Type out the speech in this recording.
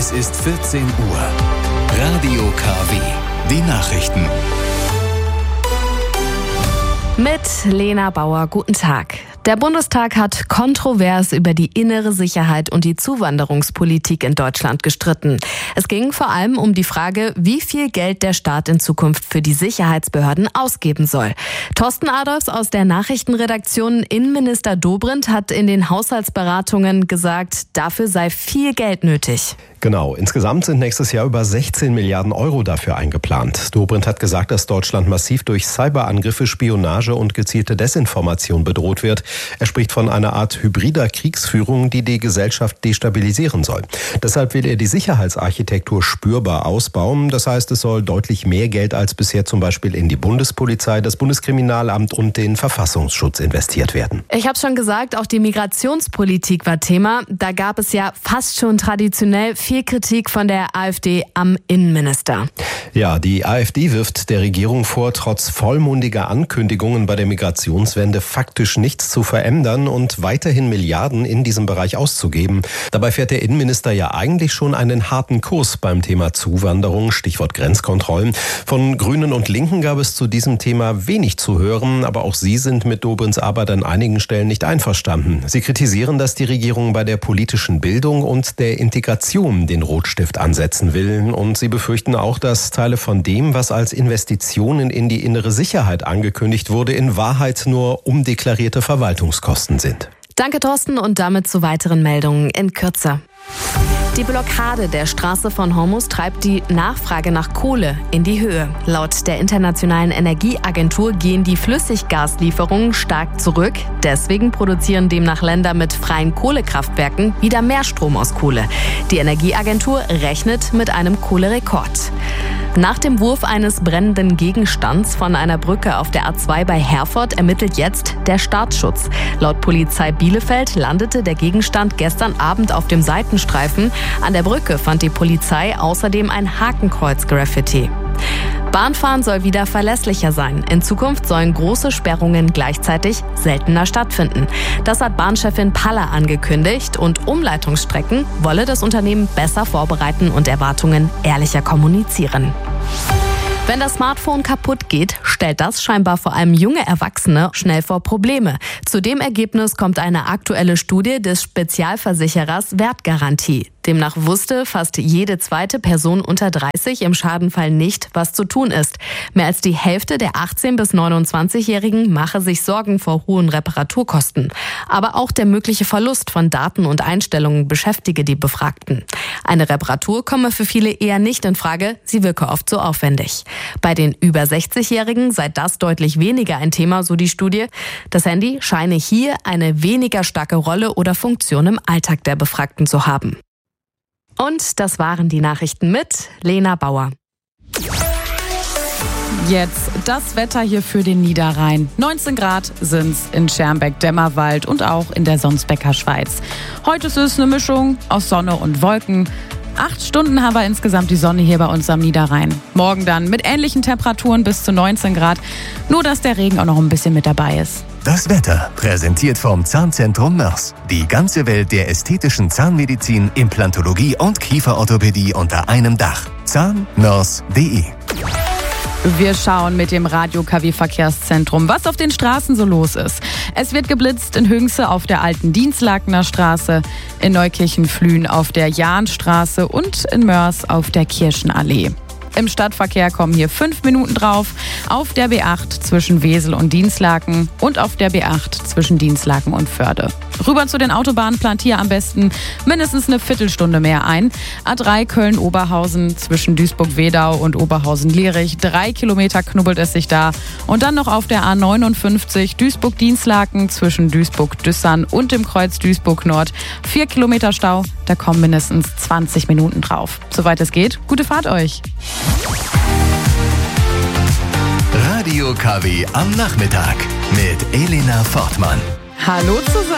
Es ist 14 Uhr. Radio KW. Die Nachrichten. Mit Lena Bauer, guten Tag. Der Bundestag hat kontrovers über die innere Sicherheit und die Zuwanderungspolitik in Deutschland gestritten. Es ging vor allem um die Frage, wie viel Geld der Staat in Zukunft für die Sicherheitsbehörden ausgeben soll. Thorsten Adolfs aus der Nachrichtenredaktion, Innenminister Dobrindt hat in den Haushaltsberatungen gesagt, dafür sei viel Geld nötig. Genau, insgesamt sind nächstes Jahr über 16 Milliarden Euro dafür eingeplant. Dobrindt hat gesagt, dass Deutschland massiv durch Cyberangriffe, Spionage und gezielte Desinformation bedroht wird. Er spricht von einer Art hybrider Kriegsführung, die die Gesellschaft destabilisieren soll. Deshalb will er die Sicherheitsarchitektur spürbar ausbauen. Das heißt, es soll deutlich mehr Geld als bisher zum Beispiel in die Bundespolizei, das Bundeskriminalamt und den Verfassungsschutz investiert werden. Ich habe schon gesagt, auch die Migrationspolitik war Thema. Da gab es ja fast schon traditionell viel Kritik von der AfD am Innenminister. Ja, die AfD wirft der Regierung vor, trotz vollmundiger Ankündigungen bei der Migrationswende faktisch nichts zu verändern und weiterhin Milliarden in diesem Bereich auszugeben. Dabei fährt der Innenminister ja eigentlich schon einen harten Kurs beim Thema Zuwanderung, Stichwort Grenzkontrollen. Von Grünen und Linken gab es zu diesem Thema wenig zu hören, aber auch sie sind mit Dobrindts Arbeit an einigen Stellen nicht einverstanden. Sie kritisieren, dass die Regierung bei der politischen Bildung und der Integration den Rotstift ansetzen will. Und sie befürchten auch, dass Teile von dem, was als Investitionen in die innere Sicherheit angekündigt wurde, in Wahrheit nur umdeklarierte Verwaltungskosten sind. Danke, Thorsten, und damit zu weiteren Meldungen in Kürze. Die Blockade der Straße von Hormuz treibt die Nachfrage nach Kohle in die Höhe. Laut der Internationalen Energieagentur gehen die Flüssiggaslieferungen stark zurück. Deswegen produzieren demnach Länder mit freien Kohlekraftwerken wieder mehr Strom aus Kohle. Die Energieagentur rechnet mit einem Kohlerekord. Nach dem Wurf eines brennenden Gegenstands von einer Brücke auf der A2 bei Herford ermittelt jetzt der Staatsschutz. Laut Polizei Bielefeld landete der Gegenstand gestern Abend auf dem Seitenstreifen. An der Brücke fand die Polizei außerdem ein Hakenkreuz-Graffiti. Bahnfahren soll wieder verlässlicher sein. In Zukunft sollen große Sperrungen gleichzeitig seltener stattfinden. Das hat Bahnchefin Paller angekündigt und Umleitungsstrecken wolle das Unternehmen besser vorbereiten und Erwartungen ehrlicher kommunizieren. Wenn das Smartphone kaputt geht, stellt das scheinbar vor allem junge Erwachsene schnell vor Probleme. Zu dem Ergebnis kommt eine aktuelle Studie des Spezialversicherers Wertgarantie. Demnach wusste fast jede zweite Person unter 30 im Schadenfall nicht, was zu tun ist. Mehr als die Hälfte der 18- bis 29-Jährigen mache sich Sorgen vor hohen Reparaturkosten. Aber auch der mögliche Verlust von Daten und Einstellungen beschäftige die Befragten. Eine Reparatur komme für viele eher nicht in Frage, sie wirke oft so aufwendig. Bei den über 60-Jährigen sei das deutlich weniger ein Thema, so die Studie. Das Handy scheine hier eine weniger starke Rolle oder Funktion im Alltag der Befragten zu haben. Und das waren die Nachrichten mit Lena Bauer. Jetzt das Wetter hier für den Niederrhein. 19 Grad sind's in Schermbeck-Dämmerwald und auch in der Sonsbecker Schweiz. Heute ist es eine Mischung aus Sonne und Wolken. 8 Stunden haben wir insgesamt die Sonne hier bei uns am Niederrhein. Morgen dann mit ähnlichen Temperaturen bis zu 19 Grad. Nur, dass der Regen auch noch ein bisschen mit dabei ist. Das Wetter, präsentiert vom Zahnzentrum Mörs. Die ganze Welt der ästhetischen Zahnmedizin, Implantologie und Kieferorthopädie unter einem Dach. zahnmörs.de. Wir schauen mit dem Radio KW Verkehrszentrum, was auf den Straßen so los ist. Es wird geblitzt in Hünxe auf der alten Dienstlakener Straße, in Neukirchen-Flühen auf der Jahnstraße und in Mörs auf der Kirchenallee. Im Stadtverkehr kommen hier 5 Minuten drauf, auf der B8 zwischen Wesel und Dinslaken und auf der B8 zwischen Dinslaken und Förde. Rüber zu den Autobahnen plant hier am besten mindestens eine Viertelstunde mehr ein. A3 Köln-Oberhausen zwischen Duisburg-Wedau und Oberhausen-Lierich. 3 Kilometer knubbelt es sich da. Und dann noch auf der A59 Duisburg-Dinslaken zwischen Duisburg-Düssern und dem Kreuz Duisburg-Nord. 4 Kilometer Stau, da kommen mindestens 20 Minuten drauf. Soweit es geht, gute Fahrt euch. Radio KW am Nachmittag mit Elena Fortmann. Hallo zusammen.